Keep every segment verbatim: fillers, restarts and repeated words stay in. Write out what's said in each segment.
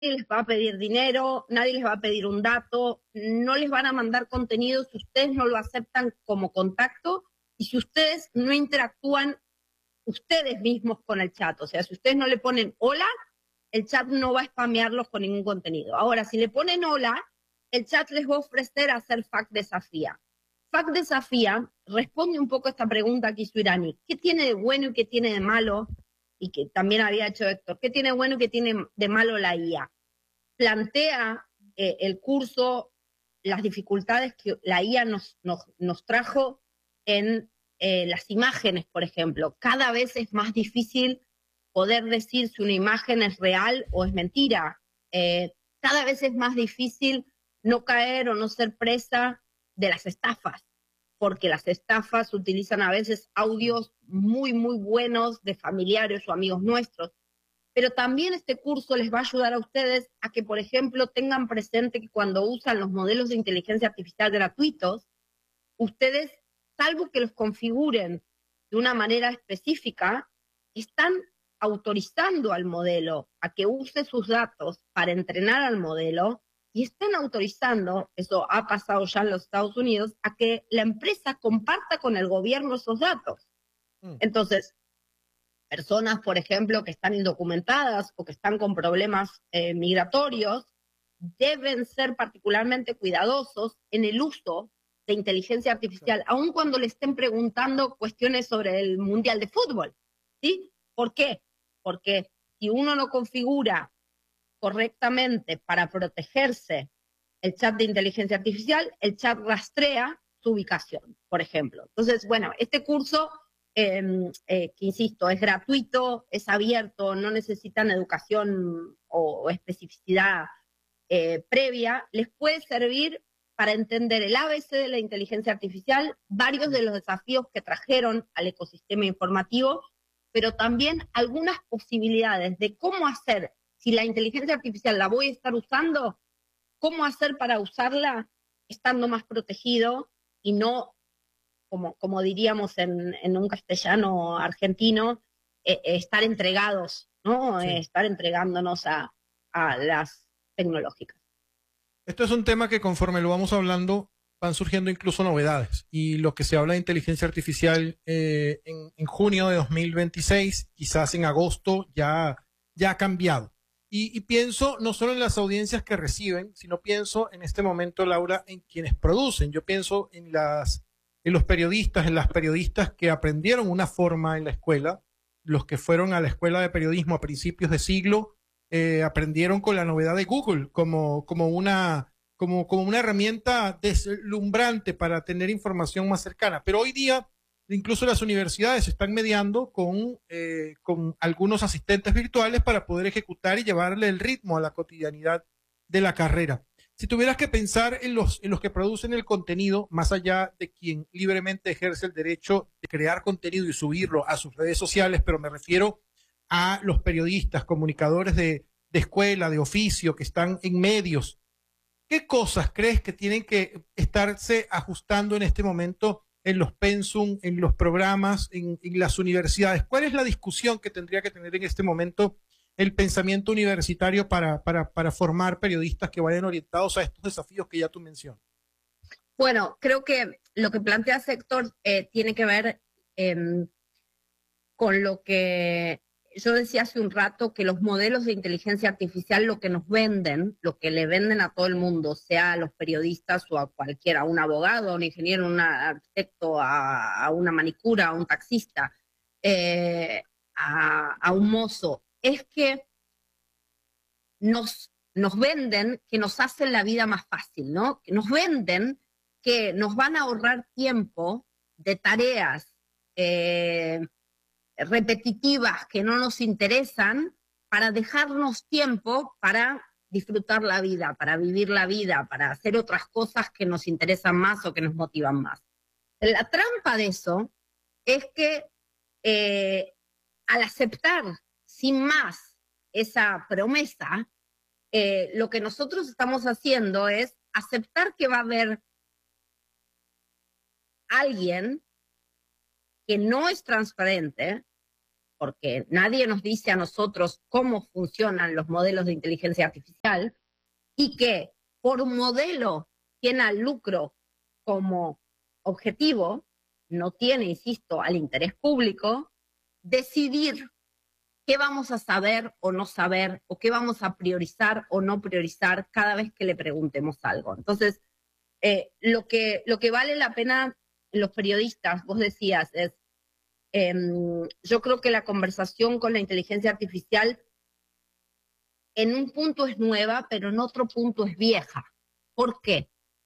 les va a pedir dinero, nadie les va a pedir un dato, no les van a mandar contenido si ustedes no lo aceptan como contacto y si ustedes no interactúan ustedes mismos con el chat. O sea, si ustedes no le ponen hola, el chat no va a spamearlos con ningún contenido. Ahora, si le ponen hola, el chat les va a ofrecer hacer F A Q Desafía. F A Q Desafía responde un poco a esta pregunta que hizo Irani. ¿Qué tiene de bueno y qué tiene de malo? Y que también había hecho Héctor. ¿Qué tiene de bueno y qué tiene de malo la I A? Plantea eh, el curso las dificultades que la I A nos, nos, nos trajo en eh, las imágenes, por ejemplo. Cada vez es más difícil poder decir si una imagen es real o es mentira. Eh, cada vez es más difícil no caer o no ser presa de las estafas, porque las estafas utilizan a veces audios muy, muy buenos de familiares o amigos nuestros. Pero también este curso les va a ayudar a ustedes a que, por ejemplo, tengan presente que cuando usan los modelos de inteligencia artificial gratuitos, ustedes, salvo que los configuren de una manera específica, están autorizando al modelo a que use sus datos para entrenar al modelo y están autorizando, eso ha pasado ya en los Estados Unidos, a que la empresa comparta con el gobierno esos datos. Mm. Entonces, personas, por ejemplo, que están indocumentadas o que están con problemas eh, migratorios, deben ser particularmente cuidadosos en el uso de inteligencia artificial, aun cuando le estén preguntando cuestiones sobre el Mundial de Fútbol. ¿Sí? ¿Por qué? Porque si uno no configura correctamente para protegerse el chat de inteligencia artificial, el chat rastrea su ubicación, por ejemplo. Entonces, bueno, este curso, eh, eh, que insisto, es gratuito, es abierto, no necesitan educación o, o especificidad eh, previa, les puede servir para entender el A B C de la inteligencia artificial, varios de los desafíos que trajeron al ecosistema informativo, pero también algunas posibilidades de cómo hacer, si la inteligencia artificial la voy a estar usando, cómo hacer para usarla estando más protegido y no, como, como diríamos en, en un castellano argentino, eh, eh, estar entregados, ¿no? Sí. Eh, estar entregándonos a, a las tecnológicas. Esto es un tema que conforme lo vamos hablando van surgiendo incluso novedades y lo que se habla de inteligencia artificial eh, en, en junio de dos mil veintiséis, quizás en agosto ya, ya ha cambiado. Y, y pienso no solo en las audiencias que reciben, sino pienso en este momento, Laura, en quienes producen. Yo pienso en, las, en los periodistas, en las periodistas que aprendieron una forma en la escuela, los que fueron a la escuela de periodismo a principios de siglo, eh, aprendieron con la novedad de Google como, como, una, como, como una herramienta deslumbrante para tener información más cercana. Pero hoy día incluso las universidades están mediando con, eh, con algunos asistentes virtuales para poder ejecutar y llevarle el ritmo a la cotidianidad de la carrera. Si tuvieras que pensar en los, en los que producen el contenido, más allá de quien libremente ejerce el derecho de crear contenido y subirlo a sus redes sociales, pero me refiero a los periodistas, comunicadores de, de escuela, de oficio, que están en medios, ¿qué cosas crees que tienen que estarse ajustando en este momento en los pensum, en los programas, en, en las universidades? ¿Cuál es la discusión que tendría que tener en este momento el pensamiento universitario para, para, para formar periodistas que vayan orientados a estos desafíos que ya tú mencionas? Bueno, creo que lo que plantea Sector eh, tiene que ver eh, con lo que yo decía hace un rato, que los modelos de inteligencia artificial lo que nos venden, lo que le venden a todo el mundo, sea a los periodistas o a cualquiera, a un abogado, a un ingeniero, a un arquitecto, a, a una manicura, a un taxista, eh, a, a un mozo, es que nos, nos venden que nos hacen la vida más fácil, ¿no? Que nos venden que nos van a ahorrar tiempo de tareas eh, repetitivas que no nos interesan para dejarnos tiempo para disfrutar la vida, para vivir la vida, para hacer otras cosas que nos interesan más o que nos motivan más. La trampa de eso es que eh, al aceptar sin más esa promesa, eh, lo que nosotros estamos haciendo es aceptar que va a haber alguien que no es transparente porque nadie nos dice a nosotros cómo funcionan los modelos de inteligencia artificial, y que por modelo tiene al lucro como objetivo, no tiene, insisto, al interés público, decidir qué vamos a saber o no saber, o qué vamos a priorizar o no priorizar cada vez que le preguntemos algo. Entonces, eh, lo que, lo que vale la pena los periodistas, vos decías, es, eh, yo creo que la conversación con la inteligencia artificial en un punto es nueva, pero en otro punto es vieja. ¿Por qué?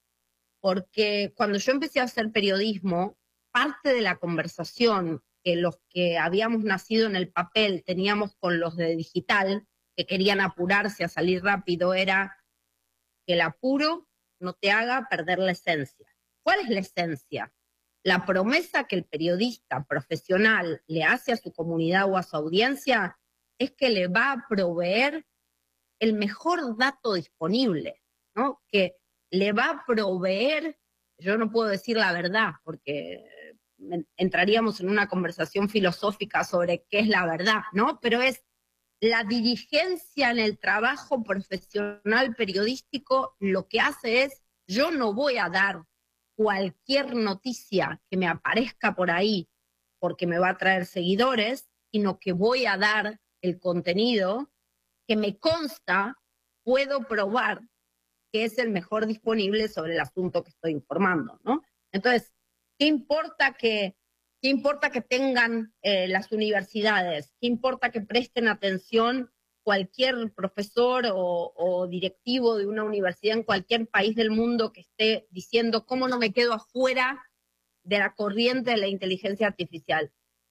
Porque cuando yo empecé a hacer periodismo, parte de la conversación que los que habíamos nacido en el papel teníamos con los de digital, que querían apurarse a salir rápido, era que el apuro no te haga perder la esencia. ¿Cuál es la esencia? La promesa que el periodista profesional le hace a su comunidad o a su audiencia es que le va a proveer el mejor dato disponible, ¿no? Que le va a proveer, yo no puedo decir la verdad, porque entraríamos en una conversación filosófica sobre qué es la verdad, ¿no? Pero es la diligencia en el trabajo profesional periodístico, lo que hace es, yo no voy a dar cualquier noticia que me aparezca por ahí porque me va a traer seguidores, sino que voy a dar el contenido que me consta, puedo probar que es el mejor disponible sobre el asunto que estoy informando, ¿no? Entonces, ¿qué importa que, qué importa que tengan eh, las universidades? ¿Qué importa que presten atención cualquier profesor o, o directivo de una universidad en cualquier país del mundo que esté diciendo cómo no me quedo afuera de la corriente de la inteligencia artificial?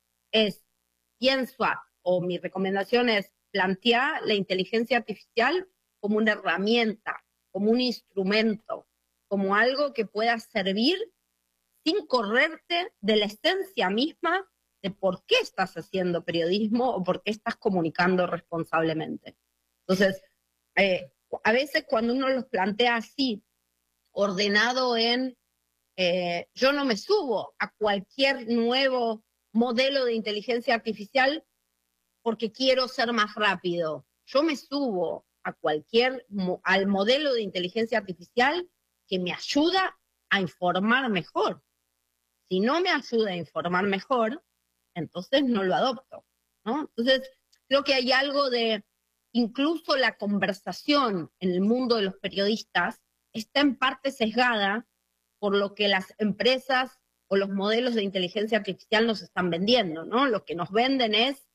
Es, pienso, o mi recomendación es plantear la inteligencia artificial como una herramienta, como un instrumento, como algo que pueda servir sin correrte de la esencia misma de por qué estás haciendo periodismo o por qué estás comunicando responsablemente. Entonces, eh, a veces cuando uno los plantea así, ordenado en, eh, yo no me subo a cualquier nuevo modelo de inteligencia artificial porque quiero ser más rápido. Yo me subo a cualquier, al modelo de inteligencia artificial que me ayuda a informar mejor. Si no me ayuda a informar mejor, entonces no lo adopto, ¿no? Entonces, creo que hay algo de, incluso la conversación en el mundo de los periodistas está en parte sesgada por lo que las empresas o los modelos de inteligencia artificial nos están vendiendo, ¿no? Lo que nos venden es,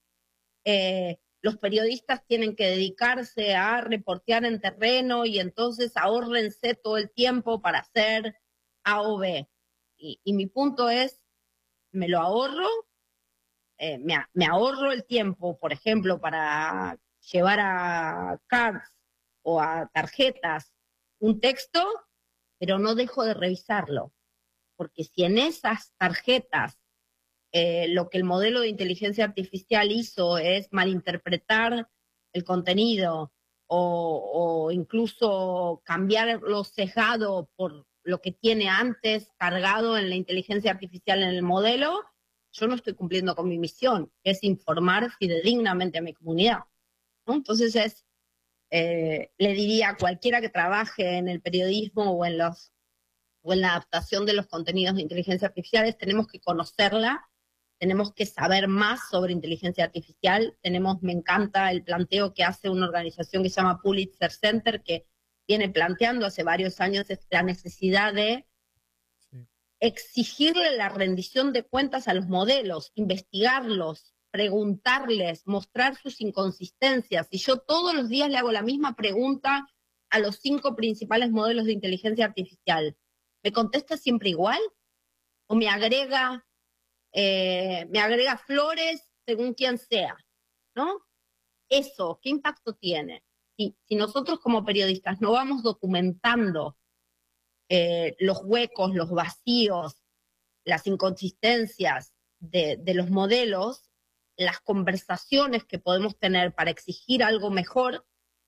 eh, los periodistas tienen que dedicarse a reportear en terreno y entonces ahórrense todo el tiempo para hacer A o B. Y, y mi punto es, me lo ahorro, eh, me, me ahorro el tiempo, por ejemplo, para llevar a cards o a tarjetas un texto, pero no dejo de revisarlo. Porque si en esas tarjetas eh, lo que el modelo de inteligencia artificial hizo es malinterpretar el contenido o, o incluso cambiarlo sesgado por lo que tiene antes cargado en la inteligencia artificial en el modelo, yo no estoy cumpliendo con mi misión, que es informar fidedignamente a mi comunidad, ¿no? Entonces es, eh, le diría a cualquiera que trabaje en el periodismo o en, los, o en la adaptación de los contenidos de inteligencia artificial, tenemos que conocerla, tenemos que saber más sobre inteligencia artificial. Tenemos, me encanta el planteo que hace una organización que se llama Pulitzer Center, que viene planteando hace varios años la necesidad de sí. exigirle la rendición de cuentas a los modelos, investigarlos, preguntarles, mostrar sus inconsistencias. Y yo todos los días le hago la misma pregunta a los cinco principales modelos de inteligencia artificial. ¿Me contesta siempre igual? ¿O me agrega, eh, me agrega flores según quien sea? ¿No? Eso, ¿qué impacto tiene? Si, si nosotros como periodistas no vamos documentando eh, los huecos, los vacíos, las inconsistencias de, de los modelos, las conversaciones que podemos tener para exigir algo mejor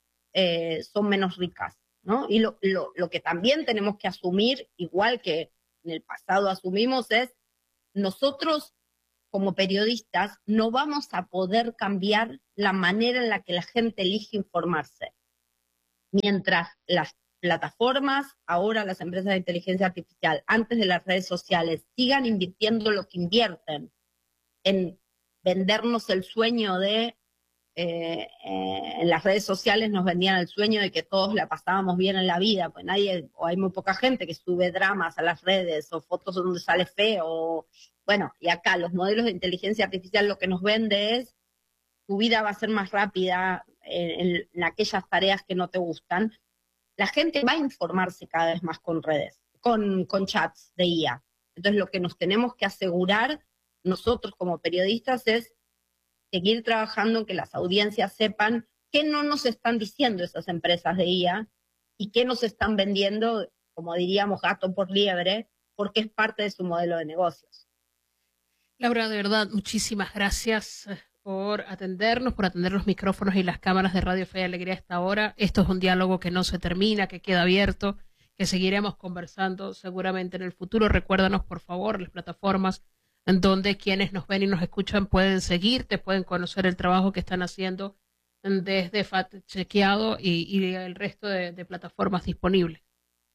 eh, son menos ricas, ¿no? Y lo, lo, lo que también tenemos que asumir, igual que en el pasado asumimos, es nosotros como periodistas, no vamos a poder cambiar la manera en la que la gente elige informarse. Mientras las plataformas, ahora las empresas de inteligencia artificial, antes de las redes sociales, sigan invirtiendo lo que invierten en vendernos el sueño de, eh, eh, en las redes sociales nos vendían el sueño de que todos la pasábamos bien en la vida, pues nadie, o hay muy poca gente que sube dramas a las redes, o fotos donde sale feo, o, bueno, y acá los modelos de inteligencia artificial lo que nos vende es, tu vida va a ser más rápida en, en, en aquellas tareas que no te gustan. La gente va a informarse cada vez más con redes, con, con chats de I A. Entonces lo que nos tenemos que asegurar nosotros como periodistas es seguir trabajando en que las audiencias sepan qué no nos están diciendo esas empresas de I A y qué nos están vendiendo, como diríamos, gato por liebre, porque es parte de su modelo de negocios. Laura, de verdad, muchísimas gracias por atendernos, por atender los micrófonos y las cámaras de Radio Fe y Alegría a esta hora. Esto es un diálogo que no se termina, que queda abierto, que seguiremos conversando seguramente en el futuro. Recuérdanos, por favor, las plataformas en donde quienes nos ven y nos escuchan pueden seguirte, pueden conocer el trabajo que están haciendo desde Fact Chequeado y, y el resto de, de plataformas disponibles.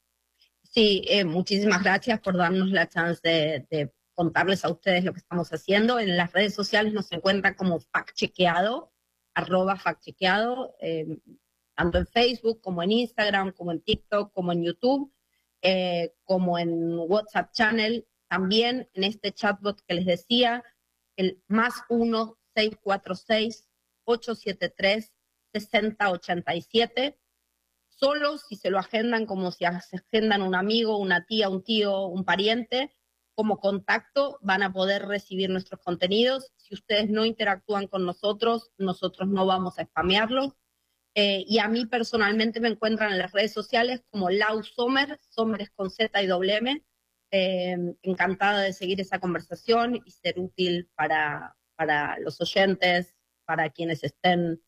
Sí, eh, muchísimas gracias por darnos la chance de, de contarles a ustedes lo que estamos haciendo. En las redes sociales nos encuentran como Fact Chequeado, arroba Fact Chequeado, eh, tanto en Facebook como en Instagram, como en TikTok, como en YouTube, eh, como en WhatsApp Channel. También en este chatbot que les decía, el más uno seis cuatro seis ocho siete tres seis cero ocho siete. Solo si se lo agendan como si se agendan un amigo, una tía, un tío, un pariente, como contacto van a poder recibir nuestros contenidos. Si ustedes no interactúan con nosotros, nosotros no vamos a spamearlos. Eh, y a mí personalmente me encuentran en las redes sociales como Lau Sommer, Sommer es con Z y doble M. Eh, encantada de seguir esa conversación y ser útil para, para los oyentes, para quienes estén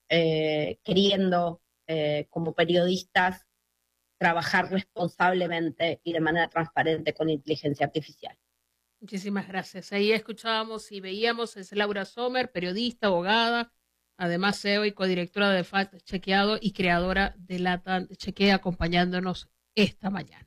eh, queriendo eh, como periodistas trabajar responsablemente y de manera transparente con inteligencia artificial. Muchísimas gracias. Ahí escuchábamos y veíamos, es Laura Sommer, periodista, abogada, además C E O y codirectora de Fact Chequeado y creadora de Latam Chequea, acompañándonos esta mañana.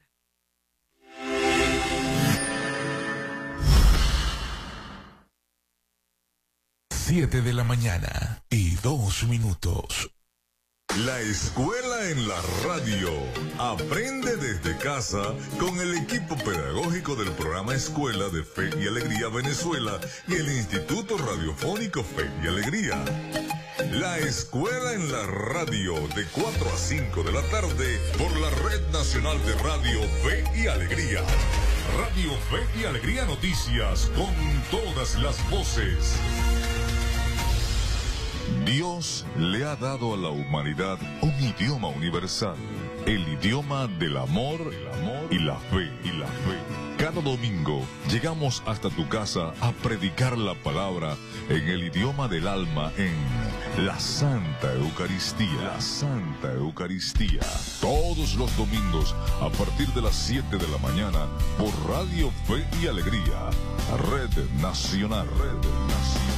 Siete de la mañana y dos minutos. La escuela en la radio. Aprende desde casa con el equipo pedagógico del programa Escuela de Fe y Alegría Venezuela y el Instituto Radiofónico Fe y Alegría. La escuela en la radio de cuatro a cinco de la tarde por la Red Nacional de Radio Fe y Alegría. Radio Fe y Alegría Noticias con todas las voces. Dios le ha dado a la humanidad un idioma universal, el idioma del amor, el amor y la fe, y la fe. Cada domingo llegamos hasta tu casa a predicar la palabra en el idioma del alma en la Santa Eucaristía. La Santa Eucaristía. Todos los domingos a partir de las siete de la mañana por Radio Fe y Alegría. Red Nacional. Red Nacional.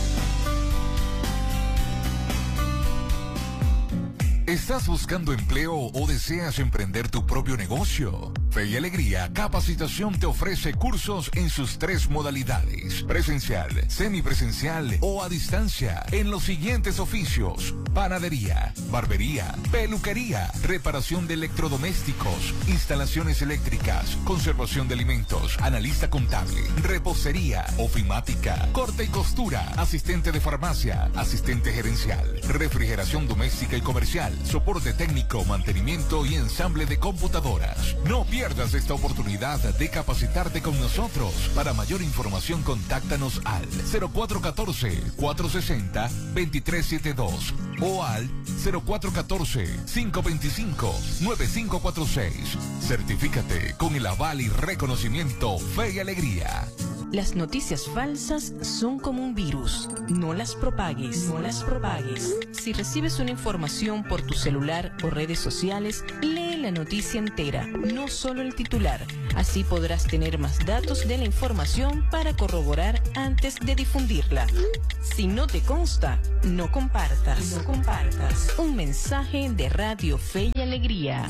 ¿Estás buscando empleo o deseas emprender tu propio negocio? Fe y Alegría Capacitación te ofrece cursos en sus tres modalidades: presencial, semipresencial o a distancia, en los siguientes oficios: panadería, barbería, peluquería, reparación de electrodomésticos, instalaciones eléctricas, conservación de alimentos, analista contable, repostería, ofimática, corte y costura, asistente de farmacia, asistente gerencial, refrigeración doméstica y comercial, soporte técnico, mantenimiento y ensamble de computadoras. No pierdas esta oportunidad de capacitarte con nosotros. Para mayor información, contáctanos al cero cuatro uno cuatro, cuatro seis cero, dos tres siete dos o al cero cuatro uno cuatro, cinco dos cinco, nueve cinco cuatro seis. Certifícate con el aval y reconocimiento Fe y Alegría. Las noticias falsas son como un virus. No las propagues, no las propagues. Si recibes una información por tu celular o redes sociales, lee la noticia entera, no solo el titular. Así podrás tener más datos de la información para corroborar antes de difundirla. Si no te consta, no compartas. No compartas. Un mensaje de Radio Fe y Alegría.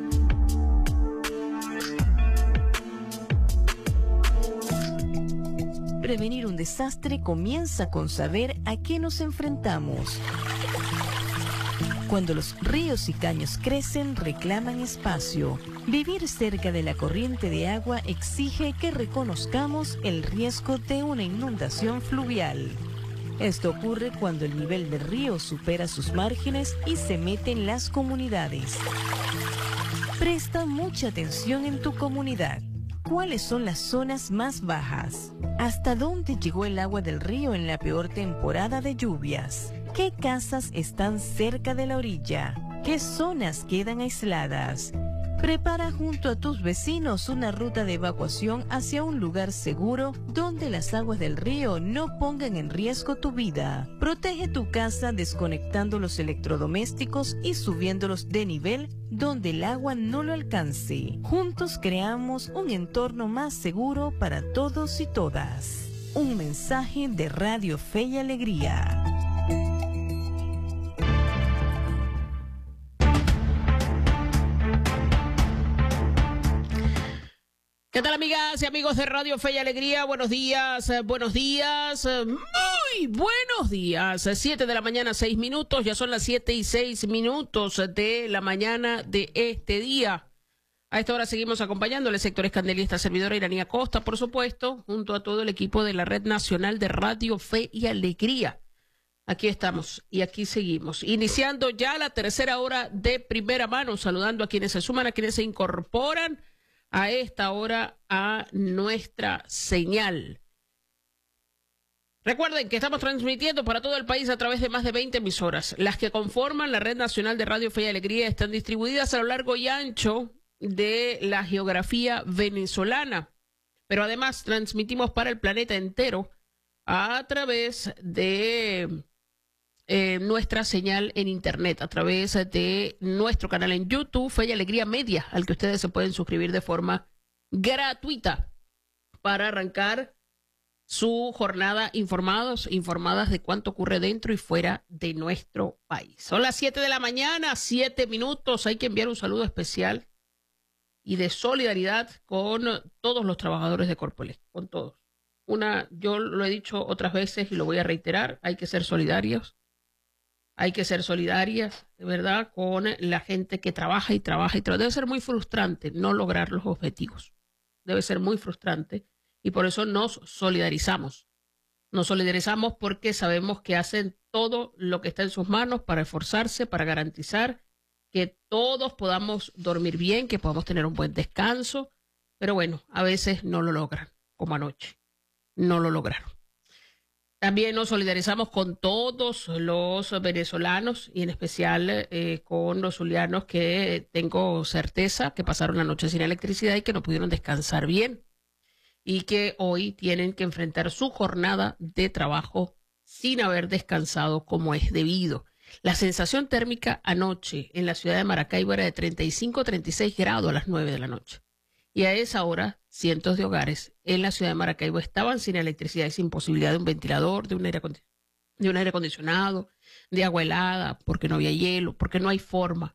Prevenir un desastre comienza con saber a qué nos enfrentamos. Cuando los ríos y caños crecen, reclaman espacio. Vivir cerca de la corriente de agua exige que reconozcamos el riesgo de una inundación fluvial. Esto ocurre cuando el nivel del río supera sus márgenes y se mete en las comunidades. Presta mucha atención en tu comunidad. ¿Cuáles son las zonas más bajas? ¿Hasta dónde llegó el agua del río en la peor temporada de lluvias? ¿Qué casas están cerca de la orilla? ¿Qué zonas quedan aisladas? Prepara junto a tus vecinos una ruta de evacuación hacia un lugar seguro donde las aguas del río no pongan en riesgo tu vida. Protege tu casa desconectando los electrodomésticos y subiéndolos de nivel donde el agua no lo alcance. Juntos creamos un entorno más seguro para todos y todas. Un mensaje de Radio Fe y Alegría. ¿Qué tal, amigas y amigos de Radio Fe y Alegría? Buenos días, eh, buenos días, eh, muy buenos días. Siete de la mañana, seis minutos, ya son las siete y seis minutos de la mañana de este día. A esta hora seguimos acompañándole, sector Escandel y esta servidora Iranía Costa, por supuesto, junto a todo el equipo de la Red Nacional de Radio Fe y Alegría. Aquí estamos y aquí seguimos, iniciando ya la tercera hora de primera mano, saludando a quienes se suman, a quienes se incorporan a esta hora a nuestra señal. Recuerden que estamos transmitiendo para todo el país a través de más de veinte emisoras. Las que conforman la Red Nacional de Radio Fe y Alegría están distribuidas a lo largo y ancho de la geografía venezolana. Pero además transmitimos para el planeta entero a través de Eh, nuestra señal en internet, a través de nuestro canal en YouTube, Fe y Alegría Media, al que ustedes se pueden suscribir de forma gratuita para arrancar su jornada informados, informadas de cuánto ocurre dentro y fuera de nuestro país. Son las siete de la mañana, siete minutos. Hay que enviar un saludo especial y de solidaridad con todos los trabajadores de Corpoelec, con todos. Una, yo lo he dicho otras veces y lo voy a reiterar, hay que ser solidarios. Hay que ser solidarias, de verdad, con la gente que trabaja y trabaja y trabaja. Debe ser muy frustrante no lograr los objetivos. Debe ser muy frustrante y por eso nos solidarizamos. Nos solidarizamos porque sabemos que hacen todo lo que está en sus manos para esforzarse, para garantizar que todos podamos dormir bien, que podamos tener un buen descanso. Pero bueno, a veces no lo logran, como anoche. No lo lograron. También nos solidarizamos con todos los venezolanos y en especial eh, con los zulianos que tengo certeza que pasaron la noche sin electricidad y que no pudieron descansar bien y que hoy tienen que enfrentar su jornada de trabajo sin haber descansado como es debido. La sensación térmica anoche en la ciudad de Maracaibo era de treinta y cinco a treinta y seis grados a las nueve de la noche. Y a esa hora, cientos de hogares en la ciudad de Maracaibo estaban sin electricidad y sin posibilidad de un ventilador, de un aire, de un aire acondicionado, de agua helada, porque no había hielo, porque no hay forma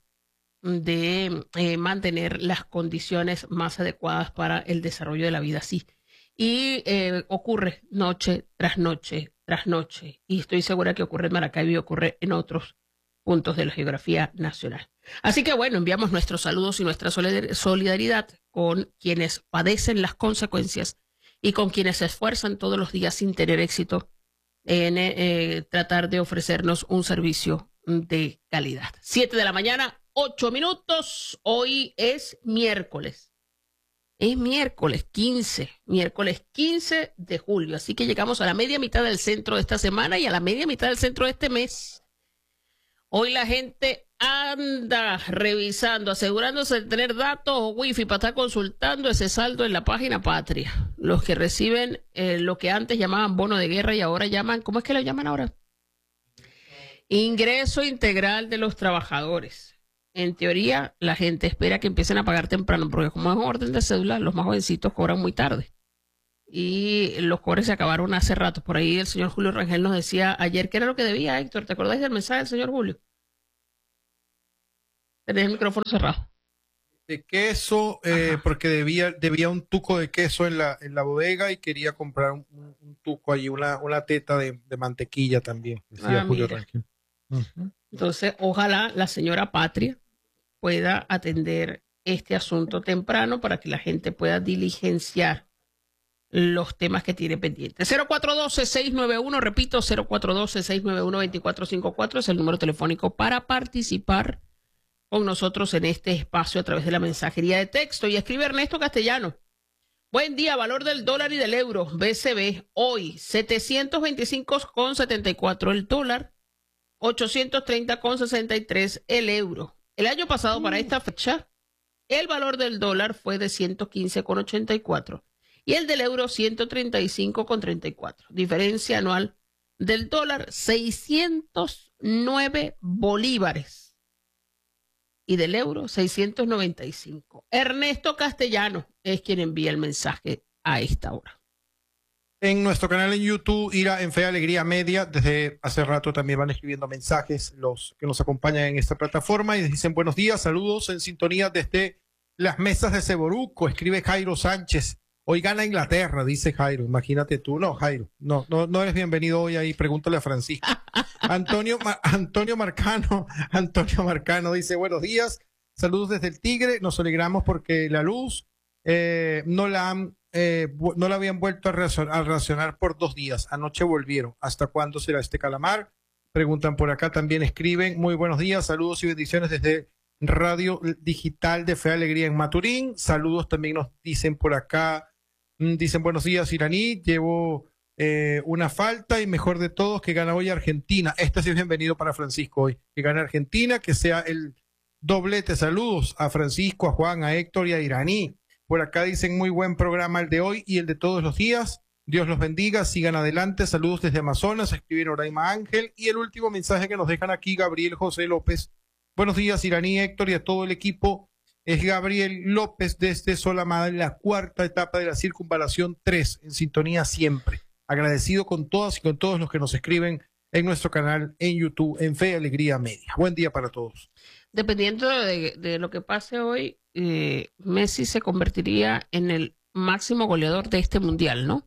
de eh, mantener las condiciones más adecuadas para el desarrollo de la vida así. Y eh, ocurre noche tras noche tras noche. Y estoy segura que ocurre en Maracaibo y ocurre en otros puntos de la geografía nacional. Así que bueno, enviamos nuestros saludos y nuestra solidaridad con quienes padecen las consecuencias y con quienes se esfuerzan todos los días sin tener éxito en eh, tratar de ofrecernos un servicio de calidad. Siete de la mañana, ocho minutos. Hoy es miércoles. Es miércoles quince, miércoles quince de julio. Así que llegamos a la media mitad del centro de esta semana y a la media mitad del centro de este mes. Hoy la gente anda revisando, asegurándose de tener datos o wifi para estar consultando ese saldo en la página Patria. Los que reciben eh, lo que antes llamaban bono de guerra y ahora llaman, ¿cómo es que lo llaman ahora? Ingreso integral de los trabajadores. En teoría, la gente espera que empiecen a pagar temprano, porque como es orden de cédula, los más jovencitos cobran muy tarde. Y los cobres se acabaron hace rato. Por ahí el señor Julio Rangel nos decía ayer qué era lo que debía, Héctor. ¿Te acordáis del mensaje del señor Julio? Tenés el micrófono cerrado. De queso, eh, porque debía debía un tuco de queso en la, en la bodega y quería comprar un, un tuco allí, una, una teta de, de mantequilla también, decía Ah, Julio mira. Rangel. Uh-huh. Entonces, ojalá la señora Patria pueda atender este asunto temprano para que la gente pueda diligenciar los temas que tiene pendientes. cero cuatro uno dos, seis nueve uno, repito, cero cuatro uno dos, seis nueve uno, dos cuatro cinco cuatro es el número telefónico para participar con nosotros en este espacio a través de la mensajería de texto. Y escribe Ernesto Castellano. Buen día, valor del dólar y del euro, B C B, hoy setecientos veinticinco con setenta y cuatro el dólar, ochocientos treinta con sesenta y tres el euro. El año pasado para esta fecha, el valor del dólar fue de ciento quince con ochenta y cuatro y el del euro ciento treinta y cinco con treinta y cuatro. Diferencia anual del dólar seiscientos nueve bolívares y del euro seiscientos noventa y cinco. Ernesto Castellano es quien envía el mensaje a esta hora. En nuestro canal en YouTube, Ira en Fe y Alegría Media, desde hace rato también van escribiendo mensajes los que nos acompañan en esta plataforma y dicen buenos días, saludos en sintonía desde las mesas de Seboruco, escribe Jairo Sánchez. Hoy gana Inglaterra, dice Jairo. Imagínate tú. No, Jairo, no, no, no eres bienvenido hoy ahí. Pregúntale a Francisco. Antonio, Ma- Antonio Marcano, Antonio Marcano dice buenos días, saludos desde el Tigre. Nos alegramos porque la luz eh, no la han, eh, vu- no la habían vuelto a racionar, a racionar por dos días. Anoche volvieron. ¿Hasta cuándo será este calamar? Preguntan por acá. También escriben muy buenos días, saludos y bendiciones desde Radio Digital de Fe y Alegría en Maturín. Saludos también nos dicen por acá. Dicen buenos días, Iraní, llevo eh, una falta y mejor de todos que gana hoy Argentina. Este sí es bienvenido para Francisco hoy. Que gane Argentina, que sea el doblete. Saludos a Francisco, a Juan, a Héctor y a Iraní. Por acá dicen muy buen programa el de hoy y el de todos los días. Dios los bendiga, sigan adelante. Saludos desde Amazonas, escriben Oraima Ángel. Y el último mensaje que nos dejan aquí, Gabriel José López. Buenos días, Iraní, Héctor y a todo el equipo. Es Gabriel López desde Solamada en la cuarta etapa de la circunvalación tres, en sintonía siempre. Agradecido con todas y con todos los que nos escriben en nuestro canal en YouTube, en Fe y Alegría Media. Buen día para todos. Dependiendo de, de lo que pase hoy, eh, Messi se convertiría en el máximo goleador de este mundial, ¿no?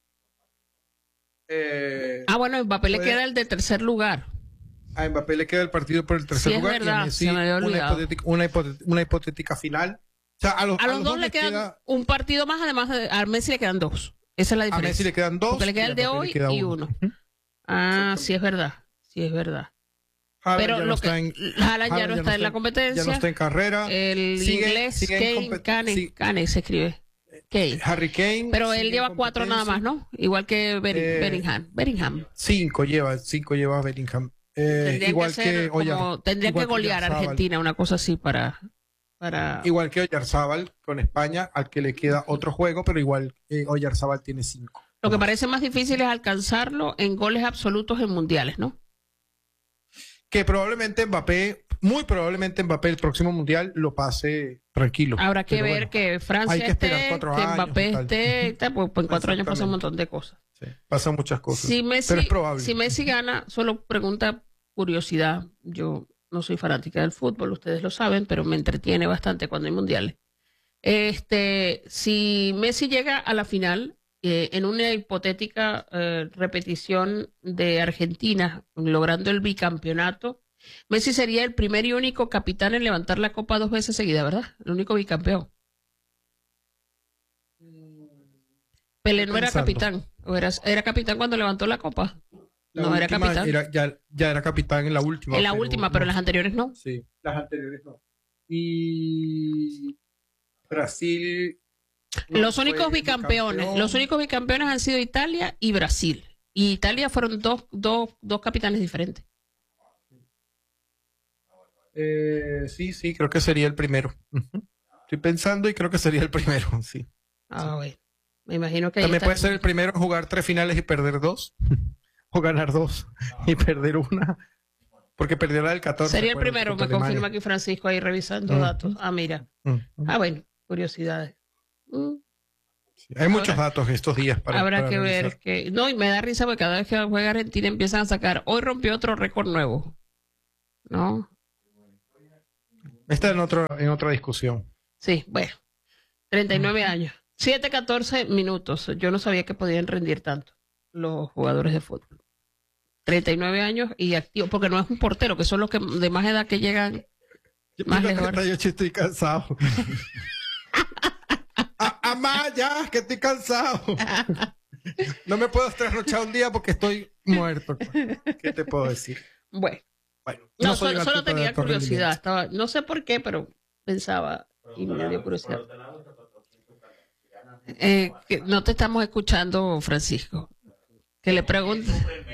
Eh, Ah, bueno, a Mbappé le puede- queda el de tercer lugar. a Mbappé le queda el partido por el tercer Sí, es lugar y verdad, a Messi se me había una olvidado. hipotética, una, hipotética, una hipotética final. O sea, a los, A los dos le quedan queda- un partido más, además de, a Messi le quedan dos. Esa es la a diferencia. Messi le quedan dos. Porque le queda y a el de Mbappé le hoy queda y uno. Ujú. Ah, sí es verdad, sí es verdad. Haaland Pero ya lo no que está en- Haaland ya Haaland no está en la competencia. Ya no está en carrera. El Sigue- inglés sigue en Kane, compet- Kane, sí. Kane se escribe. Kane. Harry Kane. Pero él sigue lleva en cuatro nada más, competencia. ¿no? Igual que Bering- Eh, Bellingham. Bellingham. Cinco lleva, cinco lleva Bellingham. Eh, Tendrían igual que, que, hacer Oyar- como- tendrían que igual golear a Oyarzábal. Argentina, una cosa así para... para... Igual que Oyarzábal con España, al que le queda otro juego, pero igual eh, Oyarzábal tiene cinco. Lo que parece más difícil es alcanzarlo en goles absolutos en mundiales, ¿no? Que probablemente Mbappé, muy probablemente Mbappé el próximo mundial lo pase tranquilo. Habrá que Pero ver bueno, que Francia hay que esperar esté, cuatro que años Mbappé y tal. esté, y tal, pues, pues en cuatro años pasa un Exactamente. montón de cosas. sí, pasan muchas cosas. Si Messi, pero es probable. si Messi gana, solo pregunta curiosidad, yo no soy fanática del fútbol, ustedes lo saben, pero me entretiene bastante cuando hay mundiales. Este, si Messi llega a la final, eh, en una hipotética eh, repetición de Argentina, logrando el bicampeonato, Messi sería el primer y único capitán en levantar la copa dos veces seguidas, ¿verdad? El único bicampeón. Pelé no era Pensando. capitán, o era, era capitán cuando levantó la copa. La no, era última capitán. era- ya, ya era capitán en la última. En la última, pero en las anteriores no. Sí, las anteriores no. Y Brasil. no Los fue únicos bicampeones, bicampeón. los únicos bicampeones han sido Italia y Brasil. Y Italia fueron dos, dos, dos capitanes diferentes. Eh, sí, sí, creo que sería el primero. Uh-huh. Estoy pensando y creo que sería el primero, sí. Ah, bueno. Me imagino que... También puede ser el primero en jugar tres finales y perder dos. O ganar dos y perder una. Porque perdió la del catorce. Sería el primero, me confirma aquí Francisco ahí revisando uh-huh. datos. Ah, mira. Uh-huh. Ah, bueno, curiosidades. Uh. Sí, hay muchos Habrá, datos estos días para Habrá para que revisar. ver que... No, y me da risa porque cada vez que juega Argentina empiezan a sacar. Hoy rompió otro récord nuevo. ¿No? Está en, otro, en otra discusión. Sí, bueno. treinta y nueve uh-huh. años. siete catorce minutos. Yo no sabía que podían rendir tanto los jugadores de fútbol. treinta y nueve años y activo, porque no es un portero, que son los que de más edad que llegan más lejos. Yo estoy cansado. Amá, ya, que estoy cansado. No me puedo trasnochar un día porque estoy muerto. ¿Qué te puedo decir? Bueno. Bueno no, no solo, solo tenía curiosidad. Estaba, no sé por qué, pero pensaba y me dio curiosidad. Eh, que no te estamos escuchando, Francisco. Que le pregunte.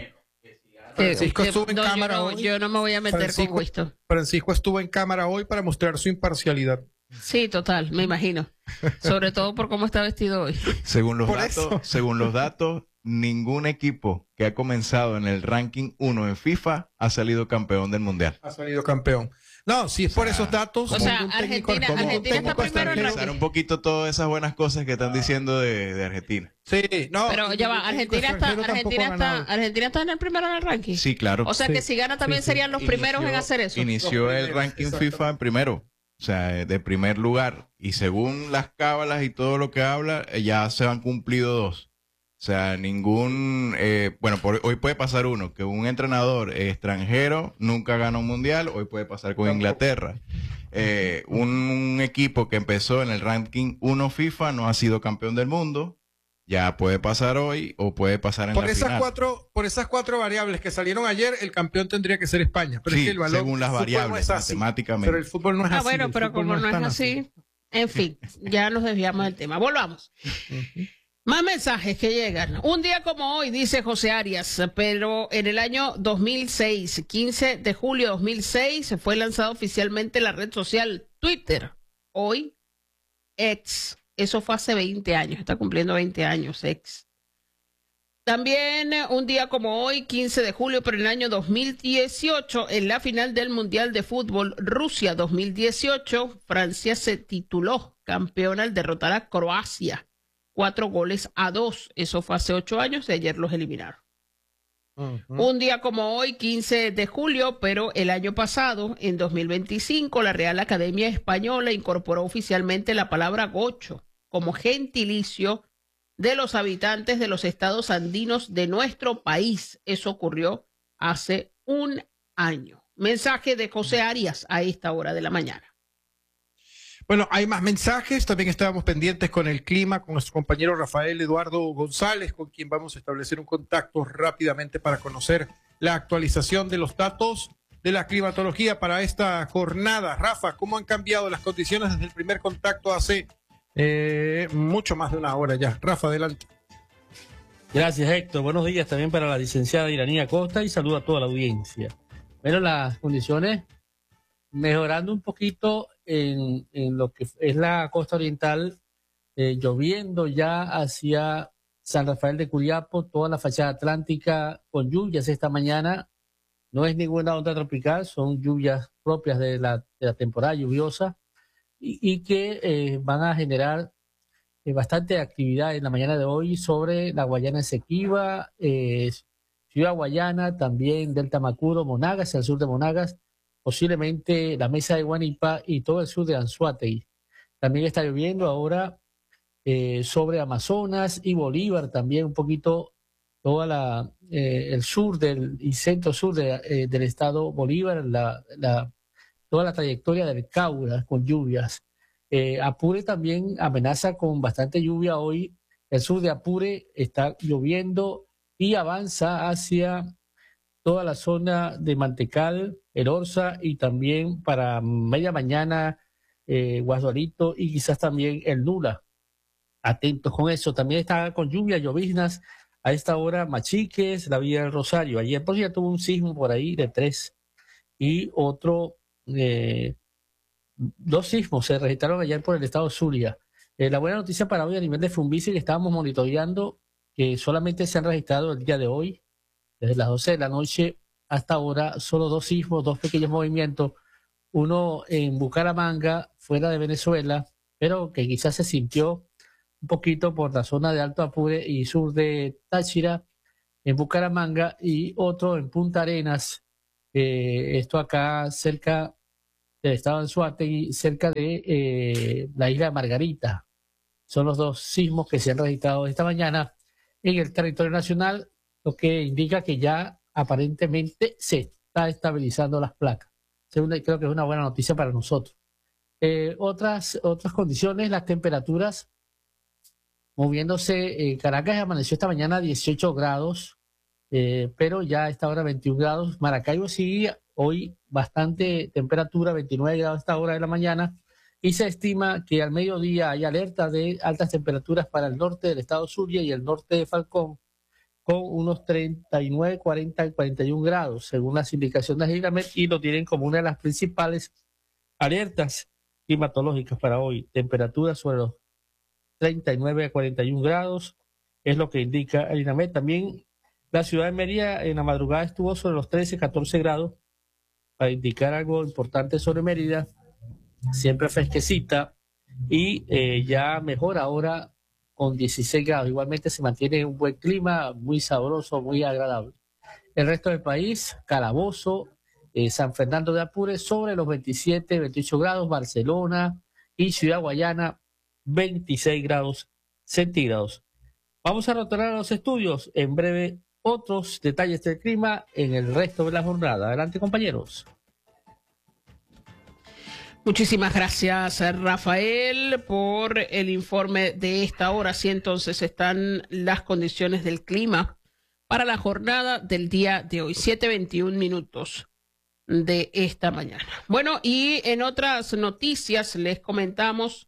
Francisco que, estuvo en no, cámara yo no, hoy. Yo no me voy a meter Francisco, con esto. Francisco estuvo en cámara hoy para mostrar su imparcialidad. Sí, total, me imagino. Sobre todo por cómo está vestido hoy. Según los Por datos, eso. según los datos, ningún equipo que ha comenzado en el ranking uno en FIFA ha salido campeón del mundial. Ha salido campeón. No, si es o sea, por esos datos. O sea, Argentina, como, Argentina está primero en el ranking. un poquito todas esas buenas cosas que están diciendo de, de Argentina. Sí, no. Pero ya va, Argentina está, Argentina está, Argentina está en el primero en el ranking. Sí, claro. O sea sí, que si gana también sí, serían los inició, primeros en hacer eso. Inició el ranking FIFA en primero. O sea, de primer lugar. Y según las cábalas y todo lo que habla, ya se han cumplido dos. O sea, ningún... Eh, bueno, por, hoy puede pasar uno, que un entrenador extranjero nunca ganó un mundial. Hoy puede pasar con Inglaterra. Eh, un, un equipo que empezó en el ranking uno FIFA no ha sido campeón del mundo. Ya puede pasar hoy o puede pasar en por la esas final. Cuatro, por esas cuatro variables que salieron ayer, el campeón tendría que ser España. Pero sí, es que el valor, según las variables, no es matemáticamente. Pero el fútbol no es ah, así. bueno, pero como no es así, así, en fin, ya nos desviamos del tema. Volvamos. Uh-huh. Más mensajes que llegan. Un día como hoy, dice José Arias, pero en el año dos mil seis, quince de julio de dos mil seis, fue lanzada oficialmente la red social Twitter. Hoy, X. Eso fue hace veinte años, está cumpliendo veinte años, X. También un día como hoy, quince de julio, pero en el año dos mil dieciocho, en la final del Mundial de Fútbol Rusia dos mil dieciocho, Francia se tituló campeona al derrotar a Croacia. Cuatro goles a dos. Eso fue hace ocho años y ayer los eliminaron. Uh-huh. Un día como hoy, quince de julio, pero el año pasado, en dos mil veinticinco, la Real Academia Española incorporó oficialmente la palabra gocho como gentilicio de los habitantes de los estados andinos de nuestro país. Eso ocurrió hace un año. Mensaje de José Arias a esta hora de la mañana. Bueno, hay más mensajes. También estábamos pendientes con el clima, con nuestro compañero Rafael Eduardo González, con quien vamos a establecer un contacto rápidamente para conocer la actualización de los datos de la climatología para esta jornada. Rafa, ¿cómo han cambiado las condiciones desde el primer contacto hace eh, mucho más de una hora ya? Rafa, adelante. Gracias, Héctor. Buenos días también para la licenciada Iranía Costa y saludo a toda la audiencia. Bueno, las condiciones mejorando un poquito en, en lo que es la costa oriental, eh, lloviendo ya hacia San Rafael de Curiapo, toda la fachada atlántica con lluvias esta mañana. No es ninguna onda tropical, son lluvias propias de la, de la temporada lluviosa y, y que eh, van a generar eh, bastante actividad en la mañana de hoy sobre la Guayana Esequiba, eh, Ciudad Guayana, también Delta Macuro, Monagas, el sur de Monagas, posiblemente la mesa de Guanipa y todo el sur de Anzoátegui. También está lloviendo ahora eh, sobre Amazonas y Bolívar, también un poquito toda la eh, el sur del y centro sur de, eh, del estado Bolívar, la, la, toda la trayectoria del Caura con lluvias. Eh, Apure también amenaza con bastante lluvia hoy. El sur de Apure está lloviendo y avanza hacia toda la zona de Mantecal, El Orza y también para media mañana eh, Guasdualito y quizás también el Nula. Atentos con eso. También está con lluvia, lloviznas a esta hora Machiques, la Villa del Rosario. Ayer por ya tuvo un sismo por ahí de tres y otro eh, dos sismos se registraron ayer por el estado Zulia. Eh, la buena noticia para hoy a nivel de Fumbici que estábamos monitoreando, que solamente se han registrado el día de hoy, desde las doce de la noche hasta ahora, solo dos sismos, dos pequeños movimientos, uno en Bucaramanga, fuera de Venezuela, pero que quizás se sintió un poquito por la zona de Alto Apure y sur de Táchira, en Bucaramanga, y otro en Punta Arenas, eh, esto acá cerca del estado de Anzoátegui, cerca de eh, la isla de Margarita. Son los dos sismos que se han registrado esta mañana en el territorio nacional, lo que indica que ya aparentemente se está estabilizando las placas. Creo que es una buena noticia para nosotros. Eh, otras, otras condiciones, las temperaturas moviéndose. En Caracas amaneció esta mañana a dieciocho grados, eh, pero ya a esta hora veintiún grados. Maracaibo sí, hoy bastante temperatura, veintinueve grados a esta hora de la mañana, y se estima que al mediodía hay alerta de altas temperaturas para el norte del estado Zulia y el norte de Falcón, con unos treinta y nueve, cuarenta, cuarenta y uno grados, según las indicaciones de INAMET, y lo tienen como una de las principales alertas climatológicas para hoy. Temperaturas sobre los treinta y nueve a cuarenta y uno grados, es lo que indica el INAMET. También la ciudad de Mérida en la madrugada estuvo sobre los trece, catorce grados, para indicar algo importante sobre Mérida, siempre fresquecita, y eh, ya mejor ahora con dieciséis grados. Igualmente se mantiene un buen clima, muy sabroso, muy agradable. El resto del país, Calabozo, eh, San Fernando de Apure, sobre los veintisiete, veintiocho grados, Barcelona y Ciudad Guayana, veintiséis grados centígrados. Vamos a retornar a los estudios. En breve, otros detalles del clima en el resto de la jornada. Adelante, compañeros. Muchísimas gracias, Rafael, por el informe de esta hora. Así entonces están las condiciones del clima para la jornada del día de hoy, siete veintiún minutos de esta mañana. Bueno, y en otras noticias les comentamos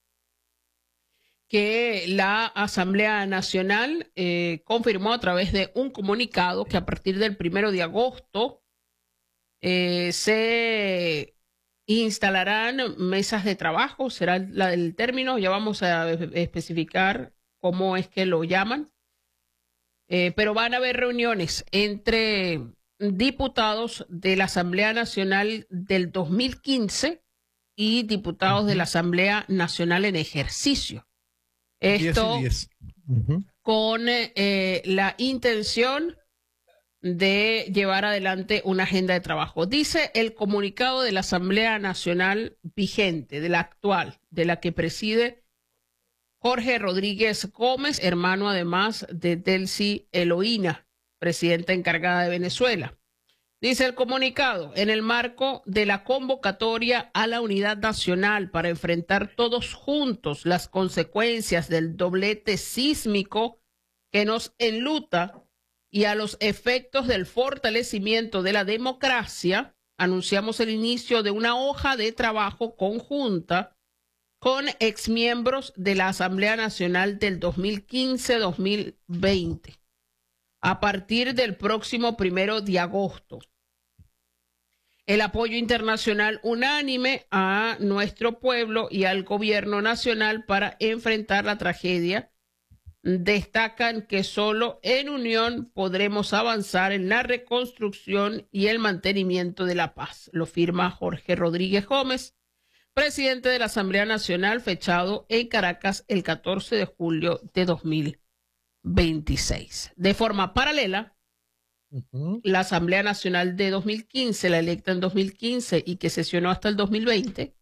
que la Asamblea Nacional eh, confirmó a través de un comunicado que a partir del primero de agosto eh, se instalarán mesas de trabajo, será la, el término, ya vamos a especificar cómo es que lo llaman, eh, pero van a haber reuniones entre diputados de la Asamblea Nacional del dos mil quince y diputados uh-huh. de la Asamblea Nacional en ejercicio. Esto diez y diez. Uh-huh. con eh, la intención de llevar adelante una agenda de trabajo. Dice el comunicado de la Asamblea Nacional vigente, de la actual, de la que preside Jorge Rodríguez Gómez, hermano además de Delcy Eloína, presidenta encargada de Venezuela. Dice el comunicado, en el marco de la convocatoria a la unidad nacional para enfrentar todos juntos las consecuencias del doblete sísmico que nos enluta y a los efectos del fortalecimiento de la democracia, anunciamos el inicio de una hoja de trabajo conjunta con exmiembros de la Asamblea Nacional del dos mil quince a dos mil veinte, a partir del próximo primero de agosto. El apoyo internacional unánime a nuestro pueblo y al gobierno nacional para enfrentar la tragedia. Destacan que solo en unión podremos avanzar en la reconstrucción y el mantenimiento de la paz. Lo firma Jorge Rodríguez Gómez, presidente de la Asamblea Nacional, fechado en Caracas el catorce de julio de dos mil veintiséis. De forma paralela, uh-huh. la Asamblea Nacional de dos mil quince, la electa en dos mil quince y que sesionó hasta el dos mil veinte,